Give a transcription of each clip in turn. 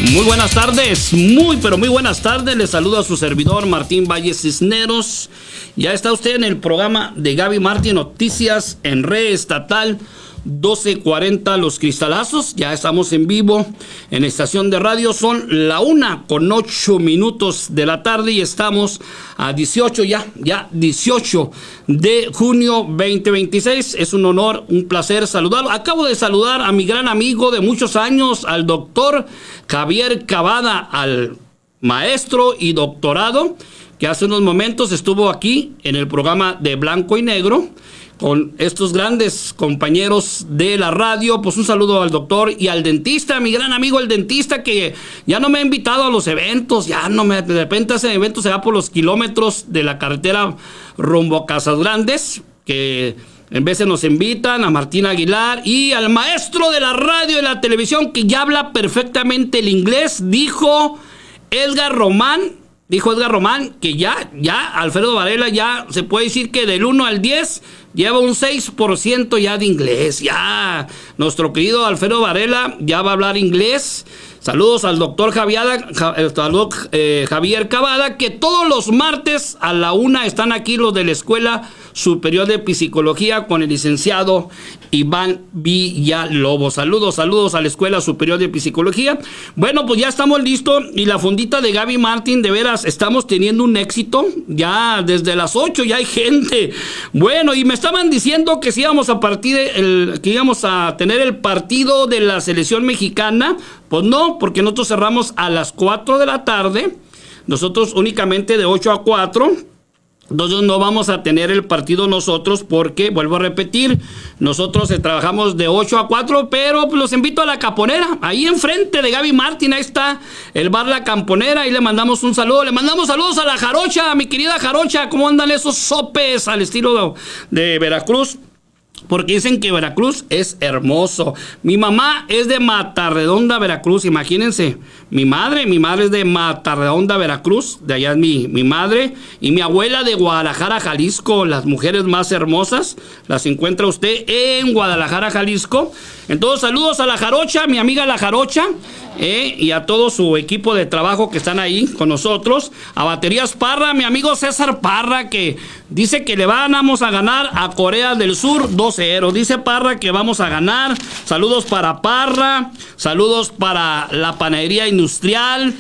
Muy buenas tardes, muy buenas tardes. Les saludo a su servidor Martín Valle Cisneros. Ya está usted en el programa de Gaby Martín, Noticias en Red Estatal 1240 Los Cristalazos. Ya estamos en vivo en estación de radio. Son la 1:08 de la tarde y estamos a 18 de junio 2026. Es un honor, un placer saludarlo. Acabo de saludar a mi gran amigo de muchos años, al doctor Javier Cavada, al maestro y doctorado, que hace unos momentos estuvo aquí en el programa de Blanco y Negro con estos grandes compañeros de la radio. Pues un saludo al doctor y al dentista, mi gran amigo el dentista, que ya no me ha invitado a los eventos, de repente ese evento se va por los kilómetros de la carretera rumbo a Casas Grandes, que en veces nos invitan a Martín Aguilar y al maestro de la radio y la televisión, que ya habla perfectamente el inglés. Dijo Edgar Román, que ya Alfredo Varela ya se puede decir que del 1 al 10 lleva un 6% ya de inglés. Ya nuestro querido Alfredo Varela ya va a hablar inglés. Saludos al doctor Javier Cavada, que todos los martes a la 1 están aquí los de la Escuela Superior de Psicología con el licenciado Iván Villalobos. Saludos a la Escuela Superior de Psicología. Bueno, pues ya estamos listos y la fundita de Gaby Martín, de veras, estamos teniendo un éxito. Ya desde las 8 ya hay gente. Bueno, y me estaban diciendo que si íbamos que íbamos a tener el partido de la selección mexicana. Pues no, porque nosotros cerramos a las 4 de la tarde. Nosotros únicamente de 8 a 4. Entonces no vamos a tener el partido nosotros porque, vuelvo a repetir, nosotros trabajamos de 8 a 4, pero los invito a la Camponera, ahí enfrente de Gaby Martín, ahí está el bar La Camponera, ahí le mandamos un saludo, le mandamos saludos a la Jarocha, mi querida Jarocha. ¿Cómo andan esos sopes al estilo de Veracruz? Porque dicen que Veracruz es hermoso. Mi mamá es de Matarredonda, Veracruz. Imagínense, mi madre es de Matarredonda, Veracruz. De allá es mi madre. Y mi abuela de Guadalajara, Jalisco. Las mujeres más hermosas las encuentra usted en Guadalajara, Jalisco. Entonces, saludos a la Jarocha, mi amiga la Jarocha. Y a todo su equipo de trabajo que están ahí con nosotros. A Baterías Parra, mi amigo César Parra, que dice que le vamos a ganar a Corea del Sur 2-0. Dice Parra que vamos a ganar. Saludos para Parra, saludos para la panadería industrial,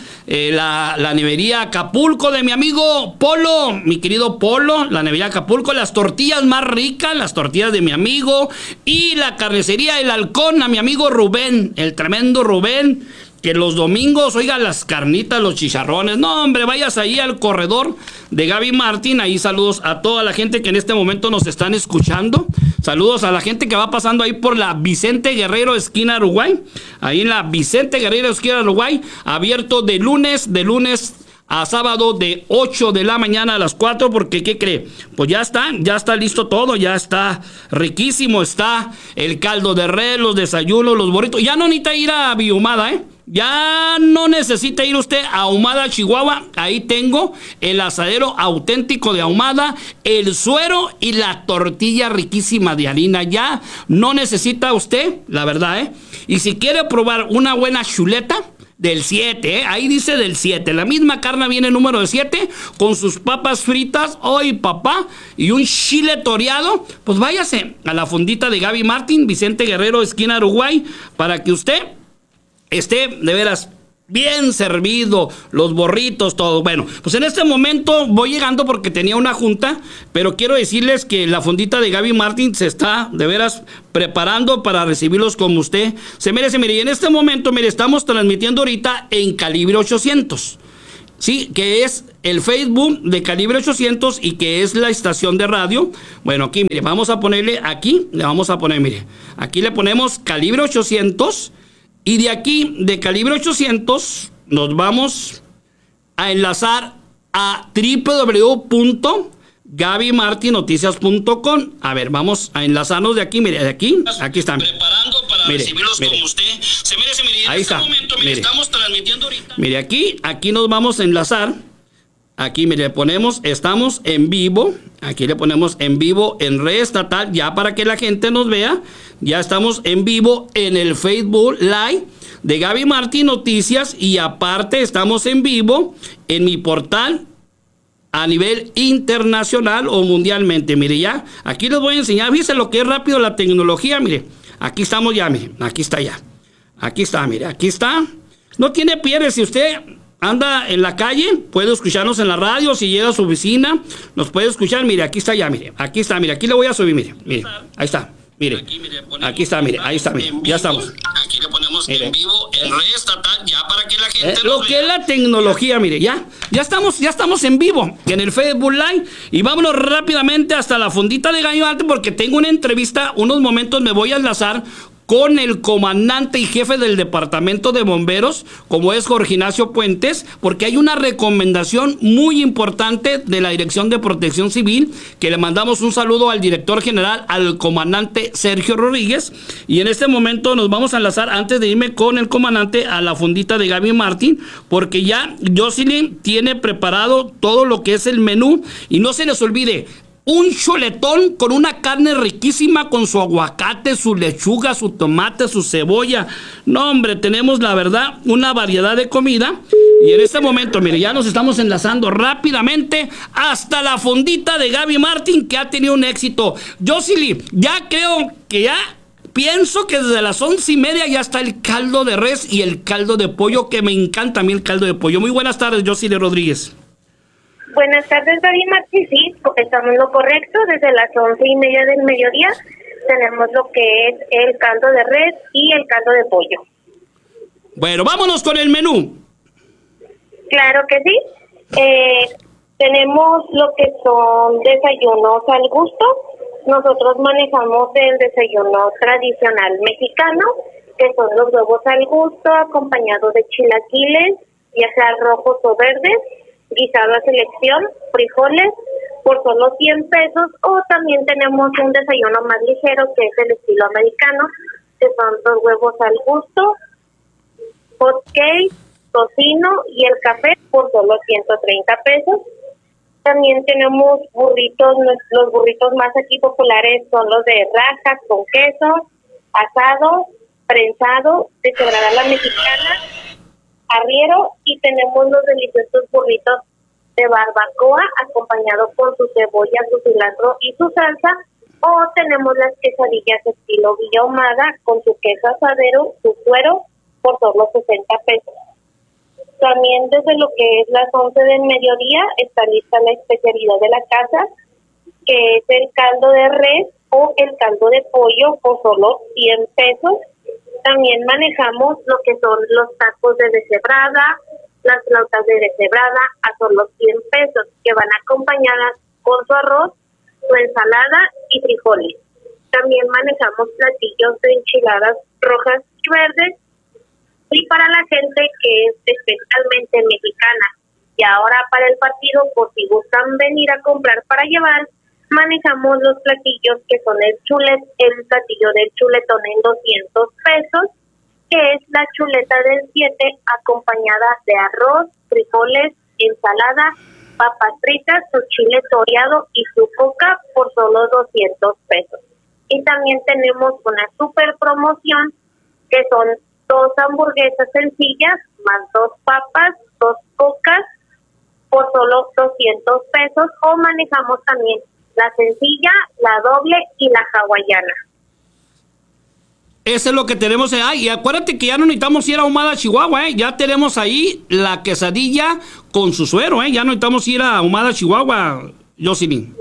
la nevería Acapulco de mi amigo Polo, mi querido Polo, la nevería Acapulco, las tortillas más ricas, las tortillas de mi amigo, y la carnicería El Halcón, a mi amigo Rubén, el tremendo Rubén, que los domingos, oiga, las carnitas, los chicharrones. No, hombre, vayas ahí al corredor de Gaby Martín. Ahí saludos a toda la gente que en este momento nos están escuchando. Saludos a la gente que va pasando ahí por la Vicente Guerrero, esquina Uruguay. Ahí en la Vicente Guerrero, esquina Uruguay. Abierto de lunes a sábado de 8 de la mañana a las 4, porque ¿qué cree? Pues ya está listo todo, ya está riquísimo, está el caldo de res, los desayunos, los burritos. Ya no necesita ir a Bihumada, ya no necesita ir usted a Ahumada, Chihuahua. Ahí tengo el asadero auténtico de Ahumada, el suero y la tortilla riquísima de harina. Ya no necesita usted, la verdad, Y si quiere probar una buena chuleta, del 7, ahí dice del 7. La misma carne viene número de 7, con sus papas fritas, hoy papá, y un chile toreado. Pues váyase a la fondita de Gaby Martín, Vicente Guerrero, esquina Uruguay, para que usted esté de veras bien servido, los burritos, todo. Bueno, pues en este momento voy llegando porque tenía una junta, pero quiero decirles que la fondita de Gaby Martín se está de veras preparando para recibirlos como usted se merece. Mire, y en este momento, mire, estamos transmitiendo ahorita en Calibre 800. Sí, que es el Facebook de Calibre 800 y que es la estación de radio. Bueno, aquí, mire, vamos a ponerle aquí, mire, aquí le ponemos Calibre 800. Y de aquí, de Calibre 800, nos vamos a enlazar a www.gabymartinoticias.com. A ver, vamos a enlazarnos de aquí, mire, de aquí están. Preparando para recibirlos como usted se merece, mire, ahí está. Momento, mire, estamos transmitiendo ahorita. Mire, aquí nos vamos a enlazar. Aquí, mire, le ponemos, estamos en vivo. Aquí le ponemos en vivo en Red Estatal, ya para que la gente nos vea. Ya estamos en vivo en el Facebook Live. de Gaby Martín Noticias, y aparte estamos en vivo en mi portal a nivel internacional o mundialmente. Mire, ya, aquí les voy a enseñar, fíjense lo que es rápido la tecnología, mire, aquí estamos ya, mire, aquí está ya. Aquí está, mire, aquí está. No tiene pierde, si usted anda en la calle, puede escucharnos en la radio, si llega a su oficina, nos puede escuchar, mire, aquí está ya, mire, aquí está, mire, aquí le voy a subir, mire, ahí está, mire, aquí está, mire, ahí está, mire, ya estamos. Aquí le ponemos en vivo el rey estatal, ya para que la gente lo que es la tecnología, mire, ya estamos en vivo en el Facebook Live, y vámonos rápidamente hasta la fondita de Gaby Martín, porque tengo una entrevista, unos momentos me voy a enlazar con el comandante y jefe del departamento de bomberos, como es Jorge Ignacio Puentes, porque hay una recomendación muy importante de la Dirección de Protección Civil, que le mandamos un saludo al director general, al comandante Sergio Rodríguez, y en este momento nos vamos a enlazar, antes de irme con el comandante, a la fondita de Gaby Martín, porque ya Jocelyn tiene preparado todo lo que es el menú, y no se les olvide, un chuletón con una carne riquísima, con su aguacate, su lechuga, su tomate, su cebolla. No, hombre, tenemos la verdad una variedad de comida. Y en este momento, mire, ya nos estamos enlazando rápidamente hasta la fondita de Gaby Martín, que ha tenido un éxito. Jocelyn, ya creo que ya pienso que desde las 11:30 ya está el caldo de res y el caldo de pollo, que me encanta a mí el caldo de pollo. Muy buenas tardes, Jocelyn Rodríguez. Buenas tardes, Gaby Martín. Sí, estamos en lo correcto. Desde las 11:30 del mediodía tenemos lo que es el caldo de res y el caldo de pollo. Bueno, vámonos con el menú. Claro que sí. Tenemos lo que son desayunos al gusto. Nosotros manejamos el desayuno tradicional mexicano, que son los huevos al gusto, acompañados de chilaquiles, ya sea rojos o verdes, guisado a selección, frijoles, por solo 100 pesos, o también tenemos un desayuno más ligero, que es el estilo americano, que son los huevos al gusto, hot cake, tocino y el café por solo 130 pesos. También tenemos burritos, los burritos más aquí populares son los de rajas con queso, asado, prensado, deshebrada a la mexicana, arriero, y tenemos los deliciosos burritos de barbacoa acompañado con su cebolla, su cilantro y su salsa, o tenemos las quesadillas estilo Villa Ahumada con su queso asadero, su cuero por solo 60 pesos. También desde lo que es las 11 del mediodía está lista la especialidad de la casa, que es el caldo de res o el caldo de pollo por solo 100 pesos. También manejamos lo que son los tacos de deshebrada, las flautas de deshebrada a solo 100 pesos, que van acompañadas con su arroz, su ensalada y frijoles. También manejamos platillos de enchiladas rojas y verdes. Y para la gente que es especialmente mexicana y ahora para el partido, por si gustan venir a comprar para llevar, manejamos los platillos que son el platillo del chuletón en 200 pesos, que es la chuleta del 7 acompañada de arroz, frijoles, ensalada, papas fritas, su chile toreado y su coca por solo 200 pesos. Y también tenemos una super promoción que son 2 hamburguesas sencillas más 2 papas, 2 cocas por solo 200 pesos, o manejamos también la sencilla, la doble y la hawaiana. Eso es lo que tenemos ahí. Y acuérdate que ya no necesitamos ir a Ahumada, Chihuahua, Ya tenemos ahí la quesadilla con su suero, Ya no necesitamos ir a Ahumada, Chihuahua, Jocelyn.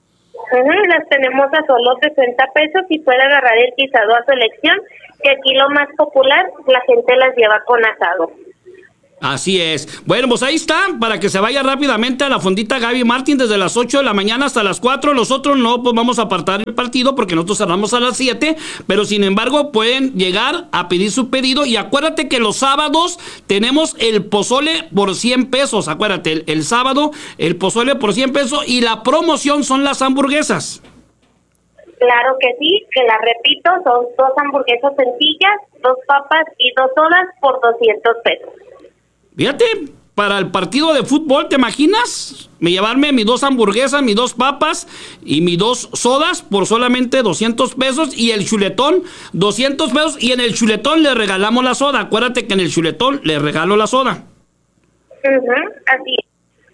Las tenemos a solo 60 pesos y puede agarrar el guisado a su elección, que aquí lo más popular, la gente las lleva con asado. Así es. Bueno, pues ahí está, para que se vaya rápidamente a la fondita Gaby Martín desde las 8 de la mañana hasta las 4. Nosotros no, pues vamos a apartar el partido porque nosotros cerramos a las 7, pero sin embargo pueden llegar a pedir su pedido. Y acuérdate que los sábados tenemos el pozole por 100 pesos. Acuérdate, el sábado el pozole por 100 pesos, y la promoción son las hamburguesas. Claro que sí, que la repito, son 2 hamburguesas sencillas, 2 papas y 2 sodas por 200 pesos. Fíjate, para el partido de fútbol, ¿te imaginas? Me llevarme mis 2 hamburguesas, mis 2 papas y mis 2 sodas por solamente 200 pesos y el chuletón, 200 pesos y en el chuletón le regalamos la soda. Acuérdate que en el chuletón le regalo la soda. Así es.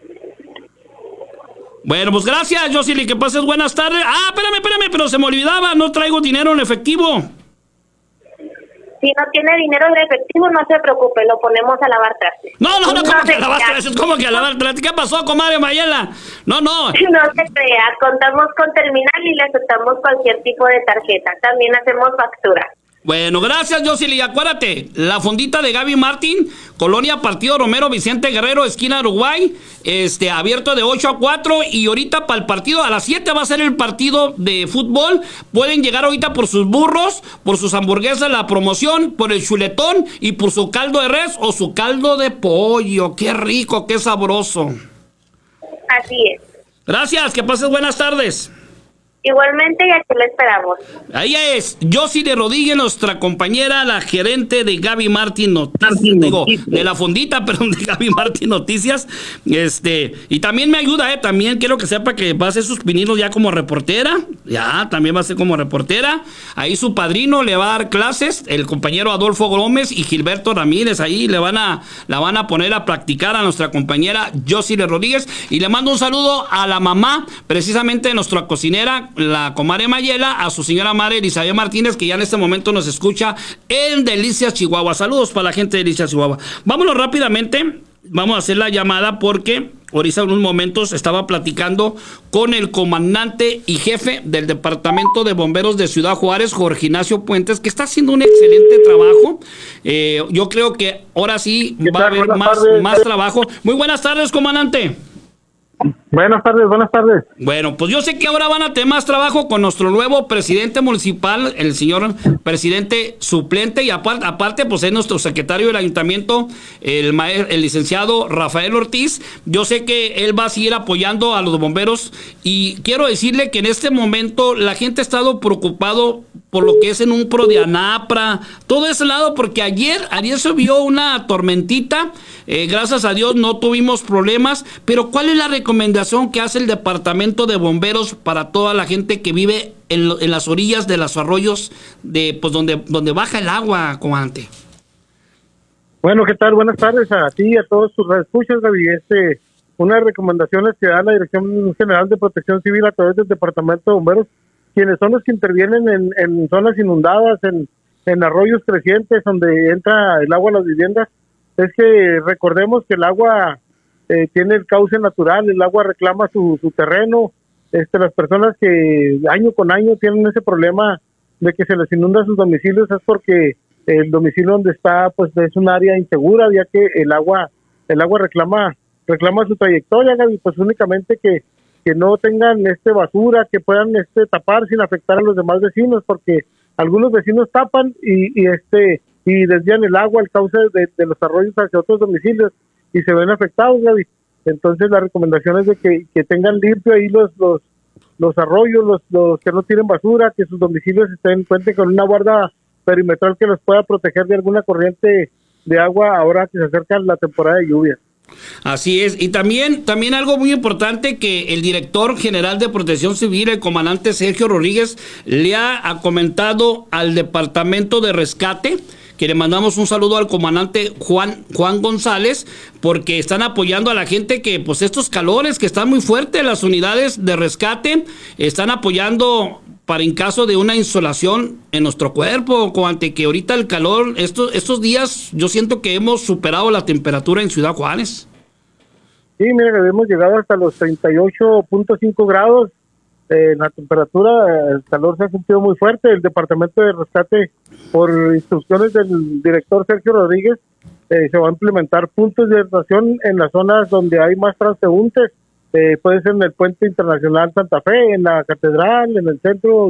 Bueno, pues gracias, Josely, que pases buenas tardes. Ah, espérame, pero se me olvidaba, no traigo dinero en efectivo. Si no tiene dinero en efectivo, no se preocupe, lo ponemos a lavar trastes. No, ¿cómo que a lavar trastes? ¿Cómo que a lavar trastes? ¿Qué pasó, comadre Mayela? No. No se crea, contamos con terminal y le aceptamos cualquier tipo de tarjeta. También hacemos factura. Bueno, gracias, Josely. Acuérdate, la fondita de Gaby Martín, Colonia Partido Romero, Vicente Guerrero, esquina Uruguay, abierto de 8 a 4 y ahorita para el partido, a las 7 va a ser el partido de fútbol. Pueden llegar ahorita por sus burros, por sus hamburguesas, la promoción, por el chuletón y por su caldo de res o su caldo de pollo. Qué rico, qué sabroso. Así es. Gracias, que pases buenas tardes. Igualmente, y aquí lo esperamos. Ahí es Josely Rodríguez, nuestra compañera, la gerente de Gaby Martín Noticias, de la fondita, perdón, de Gaby Martín Noticias. Y también me ayuda, también quiero que sepa que va a hacer sus pininos ya como reportera. Ya, también va a ser como reportera. Ahí su padrino le va a dar clases, el compañero Adolfo Gómez y Gilberto Ramírez. Ahí la van a poner a practicar a nuestra compañera Josely Rodríguez. Y le mando un saludo a la mamá, precisamente de nuestra cocinera, la comadre Mayela, a su señora madre Elizabeth Martínez, que ya en este momento nos escucha en Delicias, Chihuahua. Saludos para la gente de Delicias, Chihuahua. Vámonos rápidamente, vamos a hacer la llamada porque ahorita en unos momentos estaba platicando con el comandante y jefe del Departamento de Bomberos de Ciudad Juárez, Jorge Ignacio Puentes, que está haciendo un excelente trabajo. Yo creo que ahora sí va a haber más trabajo. Muy buenas tardes, comandante. Buenas tardes. Bueno, pues yo sé que ahora van a tener más trabajo con nuestro nuevo presidente municipal, el señor presidente suplente, y aparte pues es nuestro secretario del ayuntamiento, el licenciado Rafael Ortiz. Yo sé que él va a seguir apoyando a los bomberos y quiero decirle que en este momento la gente ha estado preocupado por lo que es en un pro de Anapra, todo ese lado, porque ayer se vio una tormentita, gracias a Dios no tuvimos problemas, pero ¿cuál es la recomendación que hace el Departamento de Bomberos para toda la gente que vive en las orillas de los arroyos donde baja el agua, comandante? Bueno, ¿qué tal? Buenas tardes a ti y a todos tus escuchas, Gaby. Unas recomendaciones que da la Dirección General de Protección Civil a través del Departamento de Bomberos, quienes son los que intervienen en zonas inundadas, en arroyos crecientes donde entra el agua a las viviendas, es que recordemos que el agua tiene el cauce natural, el agua reclama su terreno. Las personas que año con año tienen ese problema de que se les inunda sus domicilios es porque el domicilio donde está pues es un área insegura, ya que el agua reclama su trayectoria, Gaby, pues únicamente que no tengan basura, que puedan tapar sin afectar a los demás vecinos, porque algunos vecinos tapan y desvían el agua al cauce de los arroyos hacia otros domicilios y se ven afectados, Gaby. Entonces la recomendación es de que tengan limpio ahí los arroyos, los que no tienen basura, que sus domicilios cuenten con una guarda perimetral que los pueda proteger de alguna corriente de agua ahora que se acerca la temporada de lluvia. Así es, y también algo muy importante que el director general de Protección Civil, el comandante Sergio Rodríguez, le ha comentado al Departamento de Rescate, que le mandamos un saludo al comandante Juan González, porque están apoyando a la gente que, pues estos calores que están muy fuertes, las unidades de rescate están apoyando para en caso de una insolación en nuestro cuerpo, ante que ahorita el calor, estos días yo siento que hemos superado la temperatura en Ciudad Juárez. Sí, mira, hemos llegado hasta los 38.5 grados, la temperatura, el calor se ha sentido muy fuerte. El Departamento de Rescate, por instrucciones del director Sergio Rodríguez, se va a implementar puntos de hidratación en las zonas donde hay más transeúntes, puede ser en el Puente Internacional Santa Fe, en la Catedral, en el centro